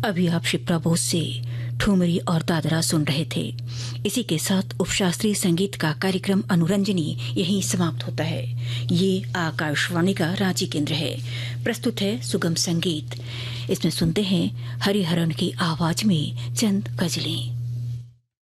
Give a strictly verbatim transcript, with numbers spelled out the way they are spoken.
अभी आप शिप्रा बोस से ठुमरी और दादरा सुन रहे थे। इसी के साथ उपशास्त्रीय संगीत का कार्यक्रम अनुरंजनी यहीं समाप्त होता है। ये आकाशवाणी का रांची केंद्र है। प्रस्तुत है सुगम संगीत। इसमें सुनते हैं हरिहरन की आवाज में चंद गजलें।